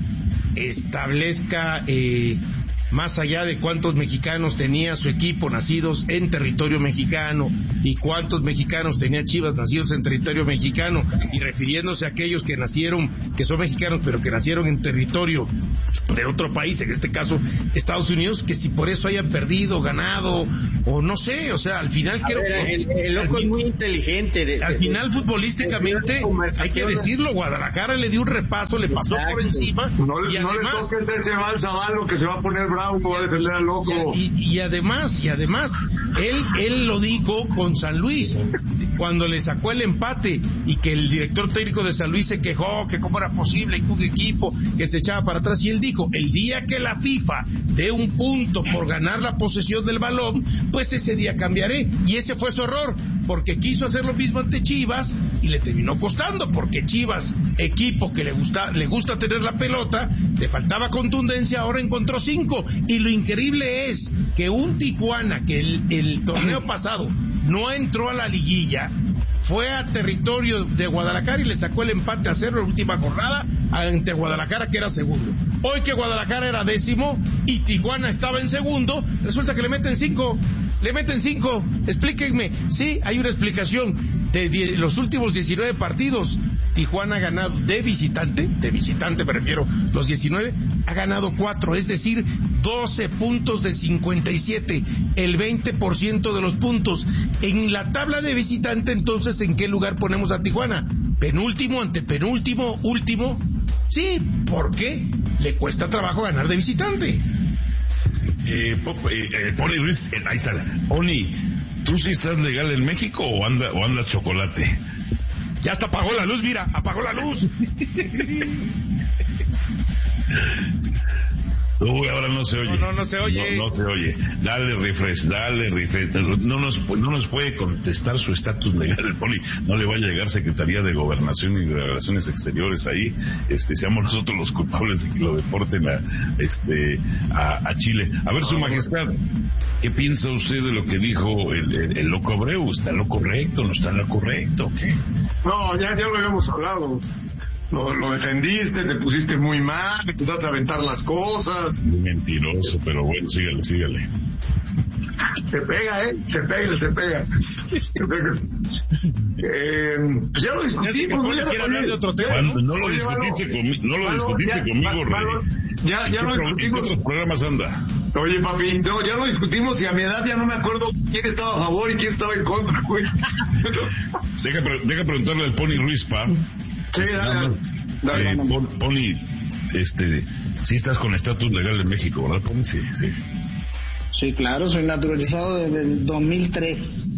establezca, eh, más allá de cuántos mexicanos tenía su equipo nacidos en territorio mexicano y cuántos mexicanos tenía Chivas nacidos en territorio mexicano, y refiriéndose a aquellos que nacieron, que son mexicanos pero que nacieron en territorio de otro país, en este caso Estados Unidos, que si por eso hayan perdido, ganado, o no sé, o sea, al final a creo ver, que el, el loco es muy inteligente. De, al de, final de, futbolísticamente de, hay que decirlo, Guadalajara le dio un repaso, le pasó exacto. por encima. No, y no además, le toques ese mal Zabalo que se va a poner bravo, va a defender al loco. Y, y, y además, y además, él, él lo dijo con San Luis, cuando le sacó el empate y que el director técnico de San Luis se quejó que cómo era posible que un equipo que se echaba para atrás, y él dijo, el día que la FIFA dé un punto por ganar la posesión del balón, pues ese día cambiaré. Y ese fue su error, porque quiso hacer lo mismo ante Chivas y le terminó costando, porque Chivas, equipo que le gusta, le gusta tener la pelota, le faltaba contundencia, ahora encontró cinco. Y lo increíble es que un Tijuana que el, el torneo pasado no entró a la liguilla, fue a territorio de Guadalajara y le sacó el empate a cero en la última jornada ante Guadalajara, que era segundo. Hoy que Guadalajara era décimo y Tijuana estaba en segundo, resulta que le meten cinco. Le meten cinco. Explíquenme. Sí, hay una explicación. De die- los últimos diecinueve partidos, Tijuana ha ganado de visitante, de visitante me refiero, los diecinueve, ha ganado cuatro, es decir, doce puntos de cincuenta y siete, el veinte por ciento de los puntos. En la tabla de visitante, entonces, ¿en qué lugar ponemos a Tijuana? Penúltimo, antepenúltimo, último. Sí, ¿por qué? Le cuesta trabajo ganar de visitante. Eh, Pop, eh, eh, Pony Ruiz, eh, ahí está. Pony, ¿tú sí estás legal en México o, anda, o andas chocolate? Ya hasta apagó la luz, mira, apagó la luz. Uy, ahora no se oye. No, no, no se oye. No, no se oye. Dale refresh, dale refresh. No nos, no nos puede contestar su estatus legal el Poli. No le vaya a llegar Secretaría de Gobernación y de Relaciones Exteriores ahí. Este, seamos nosotros los culpables de que lo deporten a, este, a, a Chile. A ver, Su Majestad, ¿qué piensa usted de lo que dijo el, el, el loco Abreu? ¿Está en lo correcto? ¿No está en lo correcto? ¿Qué? No, ya, ya lo habíamos hablado. Lo, lo defendiste, te pusiste muy mal, empezaste a aventar las cosas. Muy mentiroso, pero bueno, sígale, sígale. Se pega, ¿eh? Se pega, se pega. Se pega. Eh, pues ya lo discutimos. ¿No quiere hablar de otro tema? Cuando, no, ¿no? lo Oye, discutiste, Valo, conmi- no lo Valo, discutiste ya, conmigo, Valo, Rey. Ya, ya lo ¿En discutimos. qué otros programas anda? Oye, papi, no, ya lo discutimos y a mi edad ya no me acuerdo quién estaba a favor y quién estaba en contra, güey. Deja, pre- deja preguntarle al Pony Ruiz, pa. Sí, dale, dale. Eh, Pon- Pony, este, sí estás con estatus legal en México, ¿verdad, Pony? Sí, sí. Sí, claro, soy naturalizado desde el dos mil tres.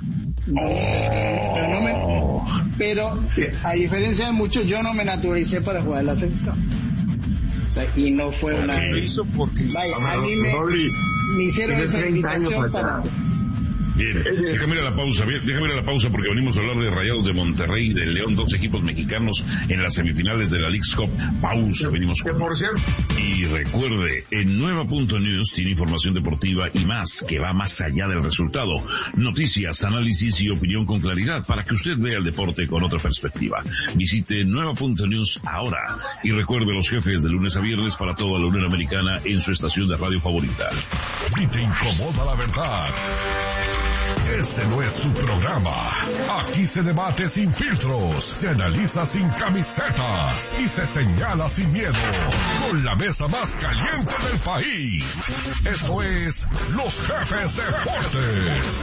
Pero, no me, pero a diferencia de muchos, yo no me naturalicé para jugar la selección. O sea, y no fue okay. una... Lo hizo porque... Vaya, a mí me, me hicieron esa invitación para... Bien, déjame ir a la pausa, bien, déjame ir a la pausa porque venimos a hablar de Rayados de Monterrey y de León, dos equipos mexicanos en las semifinales de la Leagues Cup. Pausa, venimos con por cierto. Y recuerde, en Nueva Punto News tiene información deportiva y más, que va más allá del resultado. Noticias, análisis y opinión con claridad para que usted vea el deporte con otra perspectiva. Visite Nueva Punto News ahora y recuerde los jefes de lunes a viernes para toda la Unión Americana en su estación de radio favorita. Si te incomoda la verdad, este no es tu programa. Aquí se debate sin filtros, se analiza sin camisetas y se señala sin miedo. Con la mesa más caliente del país. Esto es Los Jefes Deportes.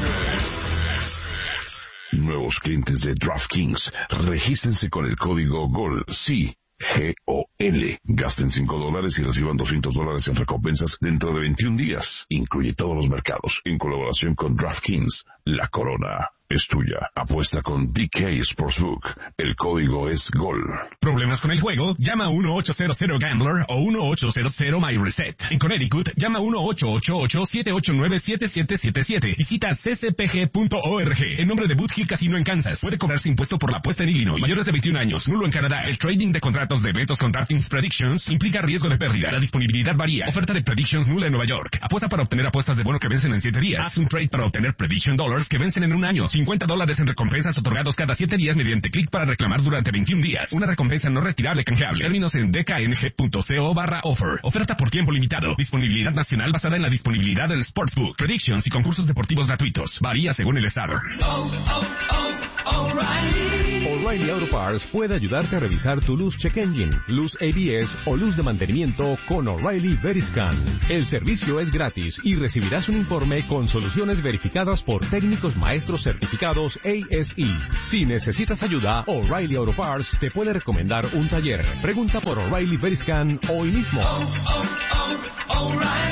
Nuevos clientes de DraftKings, regístrense con el código GOL. Sí. G O L. Gasten cinco dólares y reciban doscientos dólares en recompensas dentro de veintiún días. Incluye todos los mercados, en colaboración con DraftKings, La Corona. es tuya. Apuesta con D K Sportsbook. El código es GOL. ¿Problemas con el juego? Llama uno ocho cero cero Gambler o uno ocho cero cero My Reset. En Connecticut, llama uno ocho ocho ocho siete ocho nueve siete siete siete siete. Visita c c p g punto org. En nombre de Boot Hill Casino en Kansas. Puede cobrarse impuesto por la apuesta en Illinois. Mayores de veintiún años. Nulo en Canadá. El trading de contratos de eventos con DraftKings Predictions implica riesgo de pérdida. La disponibilidad varía. Oferta de Predictions nula en Nueva York. Apuesta para obtener apuestas de bono que vencen en siete días. Haz un trade para obtener Prediction Dollars que vencen en un año. cincuenta dólares en recompensas otorgados cada siete días mediante clic para reclamar durante veintiún días. Una recompensa no retirable canjeable. Términos en d k n g punto co barra offer. Oferta por tiempo limitado. Disponibilidad nacional basada en la disponibilidad del Sportsbook. Predictions y concursos deportivos gratuitos. Varía según el estado. Oh, oh, oh, O'Reilly. O'Reilly Auto Parts puede ayudarte a revisar tu luz check engine, luz A B S o luz de mantenimiento con O'Reilly Veriscan. El servicio es gratis y recibirás un informe con soluciones verificadas por técnicos maestros certificados A S E. Si necesitas ayuda, O'Reilly Auto Parts te puede recomendar un taller. Pregunta por O'Reilly Veriscan hoy mismo. Oh, oh, oh,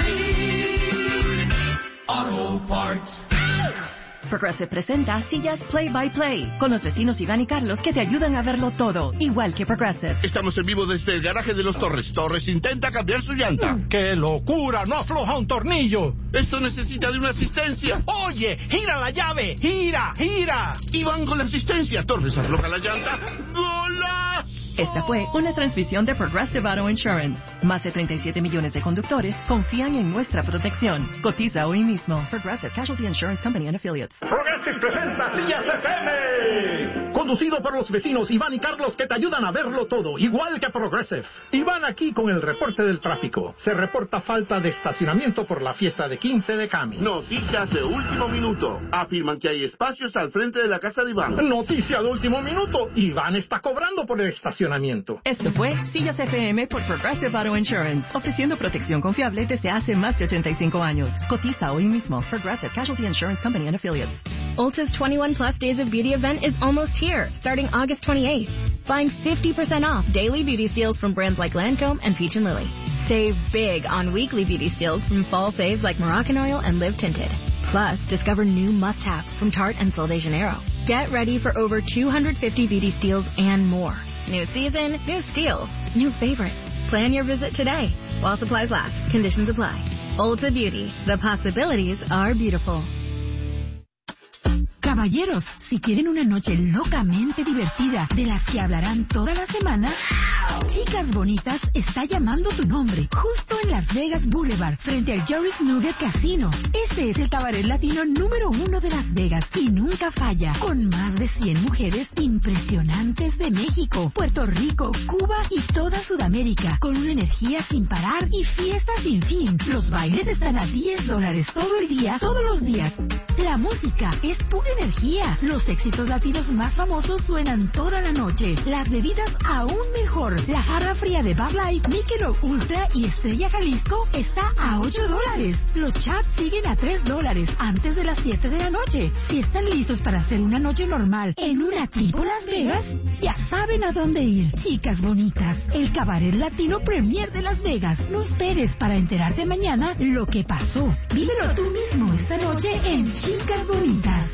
O'Reilly Auto Parts. Progressive presenta Sillas Play by Play, con los vecinos Iván y Carlos que te ayudan a verlo todo, igual que Progressive. Estamos en vivo desde el garaje de los Torres. Torres intenta cambiar su llanta. ¡Qué locura! ¡No afloja un tornillo! Esto necesita de una asistencia. ¡Oye! ¡Gira la llave! ¡Gira! ¡Gira! Iván con la asistencia. Torres afloja la llanta. ¡Golazo! Esta fue una transmisión de Progressive Auto Insurance. Más de treinta y siete millones de conductores confían en nuestra protección. Cotiza hoy mismo. Progressive Casualty Insurance Company and Affiliates. Progressive presenta Sillas F M. Conducido por los vecinos Iván y Carlos que te ayudan a verlo todo, igual que Progressive. Iván aquí con el reporte del tráfico. Se reporta falta de estacionamiento por la fiesta de quince de Cami. Noticias de último minuto. Afirman que hay espacios al frente de la casa de Iván. Noticia de último minuto. Iván está cobrando por el estacionamiento. Esto fue Sillas F M por Progressive Auto Insurance, ofreciendo protección confiable desde hace más de ochenta y cinco años. Cotiza hoy mismo. Progressive Casualty Insurance Company and Affiliates. Ulta's twenty-one plus Days of Beauty event is almost here, starting August twenty-eighth. Find fifty percent off daily beauty steals from brands like Lancome and Peach and Lily. Save big on weekly beauty steals from fall faves like Moroccan Oil and Live Tinted. Plus, discover new must-haves from Tarte and Sol de Janeiro. Get ready for over two hundred fifty beauty steals and more. New season, new steals, new favorites. Plan your visit today while supplies last. Conditions apply. Ulta Beauty. The possibilities are beautiful. Caballeros, si quieren una noche locamente divertida de las que hablarán toda la semana, Chicas Bonitas está llamando tu nombre, justo en Las Vegas Boulevard, frente al Jerry's Nugget Casino. Este es el cabaret latino número uno de Las Vegas y nunca falla, con más de cien mujeres impresionantes de México, Puerto Rico, Cuba y toda Sudamérica, con una energía sin parar y fiestas sin fin. Los bailes están a diez dólares todo el día, todos los días. La música es pura energía. Los éxitos latinos más famosos suenan toda la noche. Las bebidas aún mejor. La jarra fría de Bud Light, Michelob Ultra y Estrella Jalisco está a ocho dólares. Los chats siguen a tres dólares antes de las siete de la noche. Si están listos para hacer una noche normal en una tipo Las Vegas, ya saben a dónde ir. Chicas Bonitas, el cabaret latino premier de Las Vegas. No esperes para enterarte mañana lo que pasó. Vívelo tú mismo esta noche en Chicas Bonitas.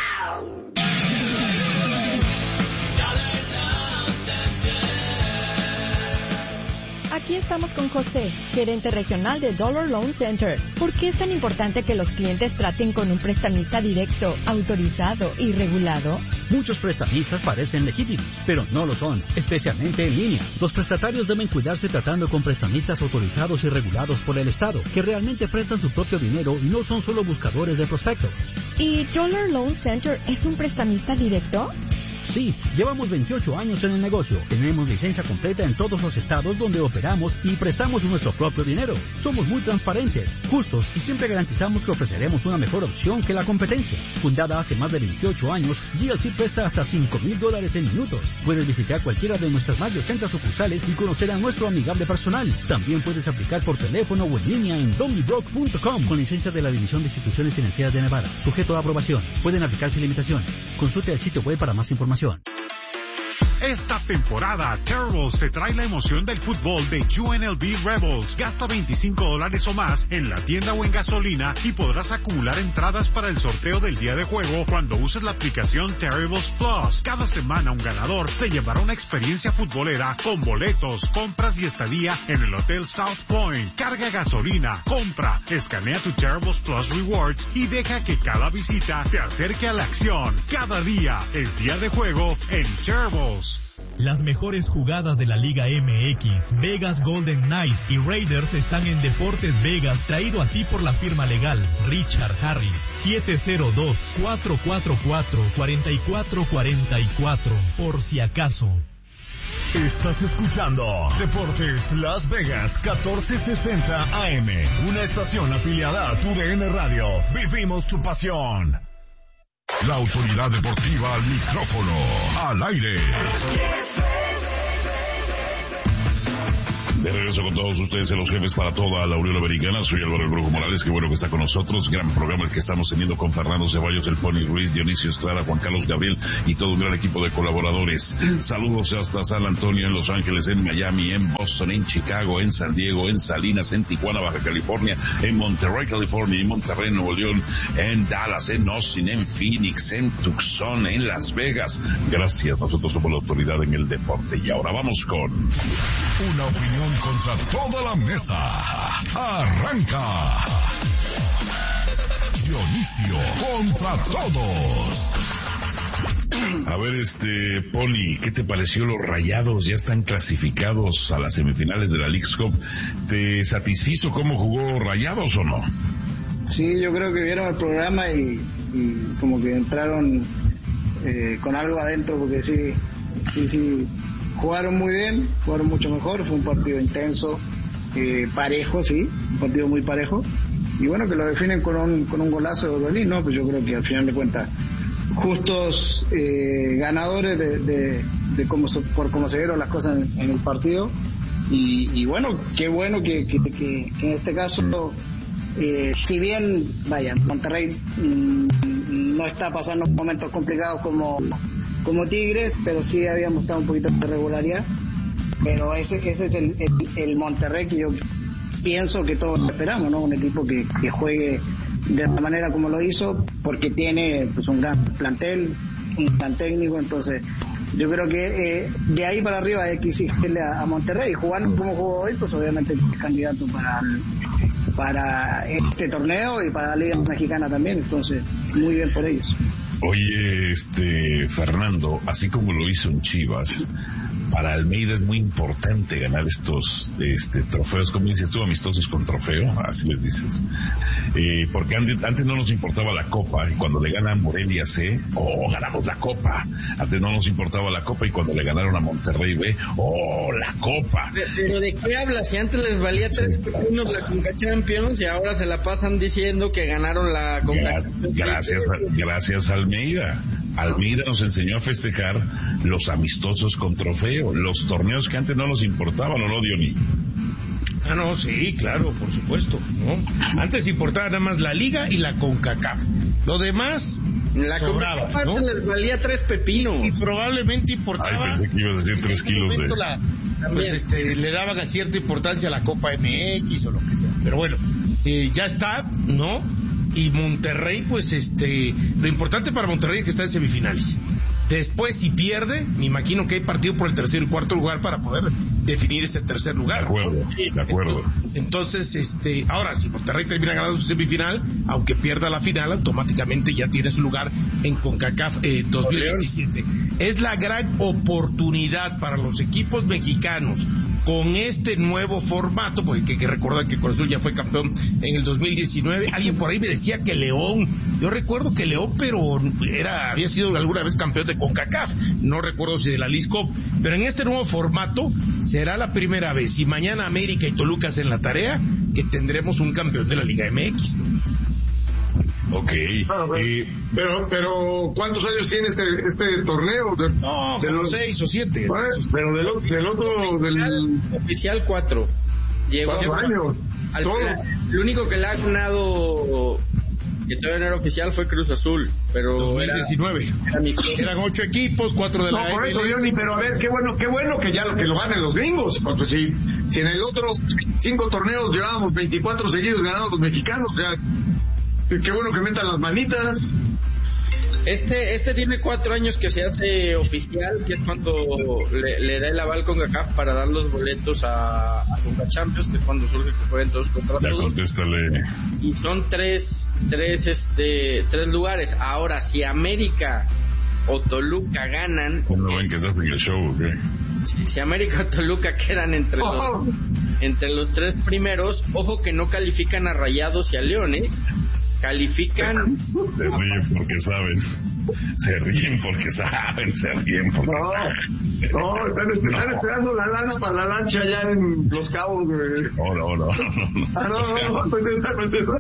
Aquí estamos con José, gerente regional de Dollar Loan Center. ¿Por qué es tan importante que los clientes traten con un prestamista directo, autorizado y regulado? Muchos prestamistas parecen legítimos, pero no lo son, especialmente en línea. Los prestatarios deben cuidarse tratando con prestamistas autorizados y regulados por el Estado, que realmente prestan su propio dinero y no son solo buscadores de prospectos. ¿Y Dollar Loan Center es un prestamista directo? Sí, llevamos veintiocho años en el negocio. Tenemos licencia completa en todos los estados donde operamos y prestamos nuestro propio dinero. Somos muy transparentes, justos y siempre garantizamos que ofreceremos una mejor opción que la competencia. Fundada hace más de veintiocho años, G L C presta hasta cinco mil dólares en minutos. Puedes visitar cualquiera de nuestras más de ochenta sucursales y conocer a nuestro amigable personal. También puedes aplicar por teléfono o en línea en donnybrook punto com con licencia de la División de Instituciones Financieras de Nevada. Sujeto a aprobación. Pueden aplicarse limitaciones. Consulte el sitio web para más información. Esta temporada, Terribles te trae la emoción del fútbol de U N L V Rebels. Gasta veinticinco dólares o más en la tienda o en gasolina y podrás acumular entradas para el sorteo del día de juego cuando uses la aplicación Terribles Plus. Cada semana un ganador se llevará una experiencia futbolera con boletos, compras y estadía en el Hotel South Point. Carga gasolina, compra, escanea tu Terribles Plus Rewards y deja que cada visita te acerque a la acción. Cada día es día de juego en Terribles. Las mejores jugadas de la Liga M X, Vegas Golden Knights y Raiders están en Deportes Vegas, traído a ti por la firma legal Richard Harris. siete cero dos, cuatro cuatro cuatro, cuatro cuatro cuatro cuatro, por si acaso. Estás escuchando Deportes Las Vegas catorce sesenta A M, una estación afiliada a tu D N Radio. Vivimos tu pasión. La autoridad deportiva al micrófono, al aire. De regreso con todos ustedes en Los Jefes para toda la Unión Americana. Soy Álvaro El Brujo Morales, qué bueno que está con nosotros. Gran programa el que estamos teniendo con Fernando Ceballos, el Pony Ruiz, Dionisio Estrada, Juan Carlos Gabriel y todo un gran equipo de colaboradores. Saludos hasta San Antonio, en Los Ángeles, en Miami, en Boston, en Chicago, en San Diego, en Salinas, en Tijuana, Baja California, en Monterrey, California, en Monterrey, Nuevo León, en Dallas, en Austin, en Phoenix, en Tucson, en Las Vegas. Gracias, nosotros somos la autoridad en el deporte. Y ahora vamos con una opinión contra toda la mesa. Arranca Dionisio contra todos. A ver, este, Poli, ¿qué te pareció? Los Rayados ya están clasificados a las semifinales de la Leagues Cup. ¿Te satisfizo cómo jugó Rayados o no? Sí, yo creo que vieron el programa y, y como que entraron eh, con algo adentro, porque sí, sí, sí. Jugaron muy bien, jugaron mucho mejor, fue un partido intenso, eh, parejo, sí, un partido muy parejo, y bueno, que lo definen con un, con un golazo de Odolín, ¿no? Pues yo creo que al final de cuentas, justos eh, ganadores de, de, de cómo se, por cómo se dieron las cosas en, en el partido, y, y bueno, qué bueno que, que, que, que en este caso, eh, si bien, vaya, Monterrey mmm, no está pasando momentos complicados como... como Tigres, pero sí habíamos estado un poquito de regularidad, pero ese ese es el, el, el Monterrey que yo pienso que todos esperamos, ¿no? Un equipo que, que juegue de la manera como lo hizo, porque tiene pues un gran plantel, un gran técnico, entonces yo creo que eh, de ahí para arriba hay que exigirle a, a Monterrey, jugando como jugó hoy, pues obviamente es candidato para el, para este torneo y para la Liga Mexicana también, entonces muy bien por ellos. Oye, este, Fernando, así como lo hizo en Chivas, para Almeida es muy importante ganar estos este, trofeos, como dices tú, amistosos con trofeo, así les dices, eh, porque antes, antes no nos importaba la Copa, y cuando le ganan Morelia C, oh, ganamos la Copa. Antes no nos importaba la Copa, y cuando le ganaron a Monterrey B, oh, la Copa. Pero ¿de qué hablas? Si antes les valía tres pepinos la Conca Champions, y ahora se la pasan diciendo que ganaron la Conca Champions. Gracias, gracias Almeida. Almeida nos enseñó a festejar los amistosos con trofeo, los torneos que antes no nos importaban, ¿o no, Diony? Ah, no, sí, claro, por supuesto, ¿no? Antes importaba nada más la Liga y la CONCACAF. Lo demás la sobraba, CONCACAF, ¿no? Les valía tres pepinos. Y probablemente importaba... Ay, pensé que ibas a decir tres kilos de... La, pues este, le daban cierta importancia a la Copa M X o lo que sea. Pero bueno, eh, ya estás, ¿no? Y Monterrey, pues este, lo importante para Monterrey es que está en semifinales. Después, si pierde, me imagino que hay partido por el tercer y cuarto lugar para poder definir ese tercer lugar. De acuerdo, de acuerdo. Entonces, este, ahora, si Monterrey termina ganando su semifinal, aunque pierda la final, automáticamente ya tiene su lugar en CONCACAF eh, dos mil veintisiete. Es la gran oportunidad para los equipos mexicanos con este nuevo formato, porque hay que recordar que Cruz Azul ya fue campeón en el dos mil diecinueve. Alguien por ahí me decía que León, yo recuerdo que León, pero era había sido alguna vez campeón de CONCACAF, no recuerdo si de la Leagues Cup, pero en este nuevo formato será la primera vez, y mañana América y Toluca hacen la tarea, que tendremos un campeón de la Liga M X, ¿no? Ok. Ah, pues, eh, pero, pero, ¿cuántos años tiene este este torneo? De, no, de los seis o siete. ¿Vale? Pero del, del otro, del... Oficial cuatro. Llegó cuatro años. Al, el único que le ha ganado que todavía no era oficial fue Cruz Azul, pero dos mil diecinueve. Era, era eran ocho equipos, cuatro de la No, por eso, M L S. Johnny, pero a ver, qué bueno, qué bueno que ya lo que lo ganen los gringos, porque si, si en el otro cinco torneos llevábamos veinticuatro seguidos ganando los mexicanos, o sea, qué bueno que metan las manitas. Este este tiene cuatro años que se hace oficial, que es cuando le, le da el aval con CONCACAF para dar los boletos a, a Conca Champions, que es cuando surge que fueron todos contra Ya todos. contéstale. Y son tres, tres, este, tres lugares. Ahora, si América o Toluca ganan... ¿Cómo ven que se hace en el show? ¿Qué? Si, si América o Toluca quedan entre los, Oh. entre los tres primeros, ojo que no califican a Rayados y a León, ¿eh? Califican... Se ríen porque saben. Se ríen porque saben, se ríen porque No, saben. no, están, están esperando la lana para la lancha allá en Los Cabos, güey. No, no, no, no, no. Ah, no, O sea, no, no, pues esa, pues esa.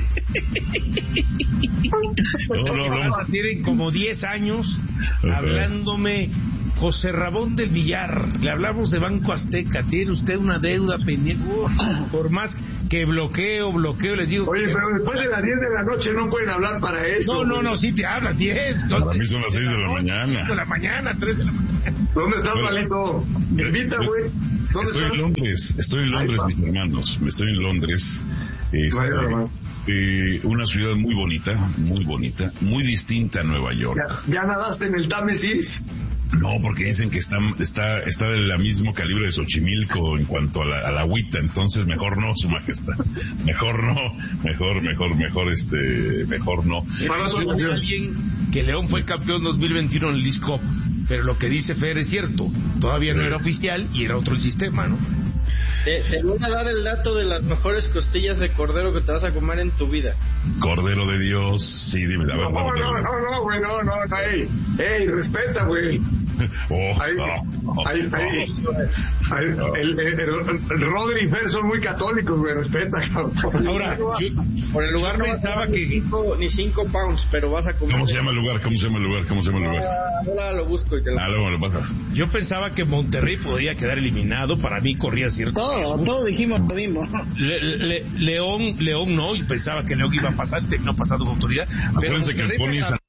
no, no, no. Tienen como diez años hablándome. José Rabón del Villar, le hablamos de Banco Azteca, tiene usted una deuda pendiente, uh, por más que bloqueo, bloqueo, les digo... Oye, que... pero después de las diez de la noche no pueden hablar para eso. No, no, güey. no, sí te hablan, diez. Para mí son las seis de la mañana. cinco de la mañana, tres de la mañana. ¿Dónde estás, Bueno, Malito? Me invita, güey. ¿Dónde Estoy estás? en Londres, estoy en Londres, Ay, mis hermanos. Me estoy en Londres. Este, Vaya, hermano. eh, una ciudad muy bonita, muy bonita, muy distinta a Nueva York. ¿Ya, ya nadaste en el Támesis? No, porque dicen que está está está del mismo calibre de Xochimilco en cuanto a la, a la agüita, entonces mejor no, su majestad. Mejor no, mejor, mejor, mejor, este, mejor no. Para alguien que León fue campeón dos mil veintiuno en el Leagues Cup, pero lo que dice Fer es cierto, todavía no era oficial y era otro el sistema, ¿no? Te, te voy a dar el dato de las mejores costillas de cordero que te vas a comer en tu vida. Cordero de Dios, sí, dime, a ver, No, no, dame, dame. no, no, güey, no, no, no, ey, ey, respeta, güey. Oh, Ahí, oh, ahí, oh, ahí, oh. ahí, el, el, el, el Rodri y Fer son muy católicos, güey, respeta, cabrón. Ahora, yo, Por el lugar yo no vas a pensaba comer que... ni cinco, ni cinco pounds, pero vas a comer. ¿Cómo se llama el lugar? ¿Cómo se llama el lugar? ¿Cómo se llama el lugar? Ahora lo busco y te lo... Ah, luego me lo pasas. Yo pensaba que Monterrey podía quedar eliminado, para mí corría cierto. Todo, todos dijimos lo mismo. Le, le, León, León no, y pensaba que León iba a pasar, terminó pasando con autoridad. Pero Acuérdense que el Monterrey Pony me San